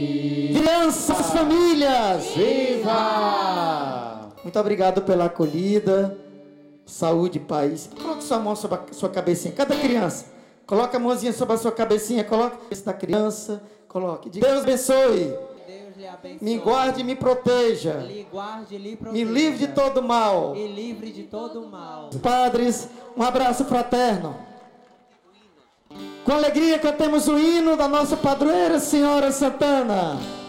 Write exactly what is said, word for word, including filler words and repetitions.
Crianças, famílias, viva! Muito obrigado pela acolhida, saúde, paz. Coloque sua mão sobre a sua cabecinha, cada criança. Coloque a mãozinha sobre a sua cabecinha, coloque a cabeça da criança, coloque. Deus abençoe. Me guarde e me proteja. Lhe guarde, lhe proteja. Me livre de todo mal. E livre de todo mal. Padres, um abraço fraterno. Com alegria cantemos o hino da nossa padroeira, Senhora Santana.